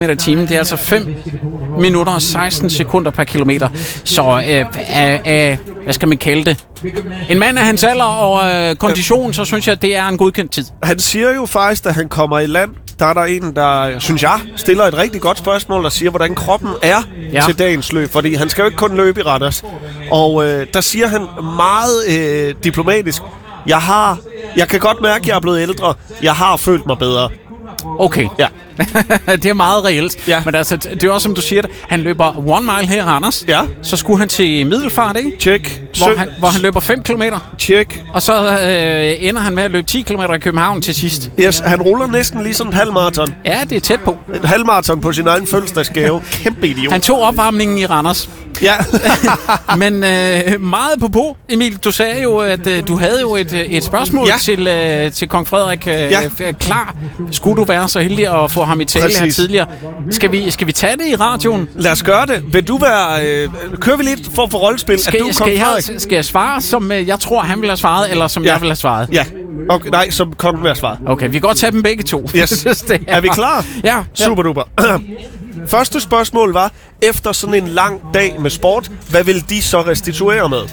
i timen. Det er altså 5 minutter og 16 sekunder per kilometer. Så hvad skal man kalde det? En mand af hans alder og kondition, så synes jeg, det er en godkendt tid. Han siger jo faktisk, at han kommer i land. Der er der en, der, synes jeg, stiller et rigtig godt spørgsmål, der siger, hvordan kroppen er til dagens løb. Fordi han skal jo ikke kun løbe i Randers. Og der siger han meget diplomatisk, jeg kan godt mærke, at jeg er blevet ældre. Jeg har følt mig bedre. Okay. Ja. Det er meget reelt. Ja. Men altså, det er også, som du siger det, han løber 1 mile her i Randers. Ja. Så skulle han til Middelfart, ikke? Check. Hvor han løber 5 kilometer. Check. Og så ender han med at løbe 10 kilometer i København til sidst. Yes, han ruller næsten lige sådan en halvmarathon. Ja, det er tæt på. En halvmarathon på sin egen fødselsdagsgave. Kæmpe idiot. Han tog opvarmningen i Randers. Ja. Men meget på, Emil, du sagde jo, at du havde jo et spørgsmål til kong Frederik klar. Skulle du være så heldig at få ham i tale her tidligere? Skal vi tage det i radioen? Lad os gøre det. Vil du være... kører vi lidt for rollespil? Skal jeg svare, som jeg tror, han ville have svaret, eller som jeg ville have svaret? Ja. Okay, nej, som kongen vil have svaret. Okay, vi kan godt tage dem begge to. Yes. Er vi klar? Ja. Super duper. Første spørgsmål var, efter sådan en lang dag med sport, hvad vil de så restituere med?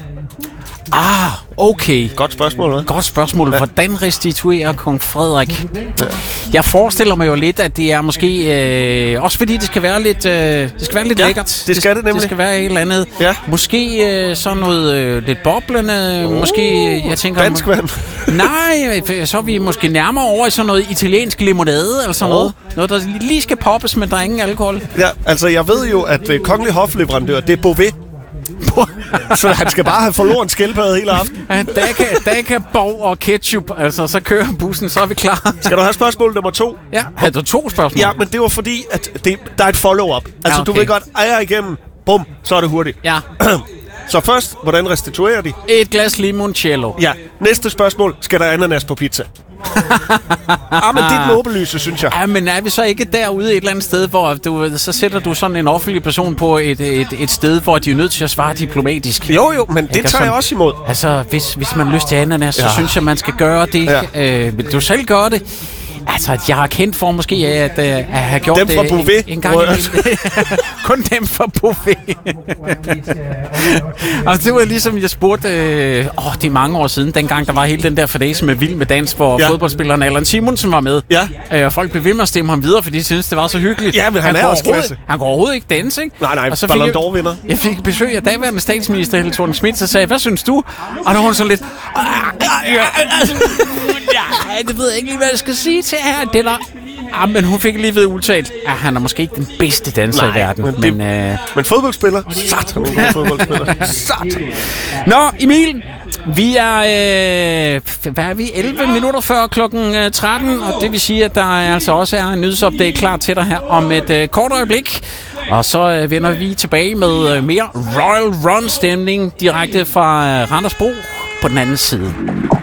Okay. Godt spørgsmål, hvad? Godt spørgsmål. Hvordan restituerer kong Frederik? Ja. Jeg forestiller mig jo lidt, at det er måske... også fordi det skal være lidt, lækkert. Det skal det nemlig. Det skal være et eller andet. Ja. Måske sådan noget lidt boblende. Måske, jeg tænker... Dansk vand. Nej, så er vi måske nærmere over i sådan noget italiensk limonade, eller sådan noget. Noget, der lige skal poppes, men der er ingen alkohol. Ja, altså jeg ved jo, at kongelig hofleverandør, det er Beauvais. Så han skal bare have forloren skildpadde hele aften. Daka, bov og ketchup. Altså, så kører bussen, så er vi klar. Skal du have spørgsmål nummer 2? Ja, havde du 2 spørgsmål? Ja, men det var fordi, at der er et follow-up. Altså, du ved godt, ejer igennem, bum, så er det hurtigt. Ja. Så først, hvordan restituerer de? Et glas limoncello. Ja, næste spørgsmål, skal der ananas på pizza? Men det er den åbenlyse, synes jeg. Ja, men er vi så ikke derude et eller andet sted, hvor så sætter du sådan en offentlig person på et sted, hvor de er nødt til at svare diplomatisk? Jo, men det tager jeg også imod. Altså, hvis man har lyst til ananas, så synes jeg, man skal gøre det. Ja. Vil du selv gøre det? Altså, jeg har kendt for måske at have gjort dem fra Beauvais. En gang kun dem fra Beauvais. Altså, det var ligesom, jeg spurgte, det er mange år siden, dengang der var hele den der fadese med Vild med Dans, hvor fodboldspilleren Allan Simonsen var med. Ja. Og folk blev ved med at stemme ham videre, fordi de syntes, det var så hyggeligt. Ja, men han er også klasse. Han går overhovedet ikke danse, ikke? Nej, og så Ballon d'Or-vinder. Jeg fik besøg af daværende statsminister Helle Thorning-Schmidt, så sagde, hvad synes du? Og der var hun sådan lidt... det ved jeg ikke lige, hvad jeg skal sige til her. Det der... men hun fik lige ved udtalt, at han er måske ikke den bedste danser i verden. Men fodboldspiller? Satan, en god fodboldspiller. Satan. Nå, Emil, vi er... hvad er vi? 11 minutter før klokken 13, og det vil sige, at der altså også er en nyhedsupdate klar til dig her om et kort øjeblik. Og så vender vi tilbage med mere Royal Run-stemning direkte fra Randersbro på den anden side.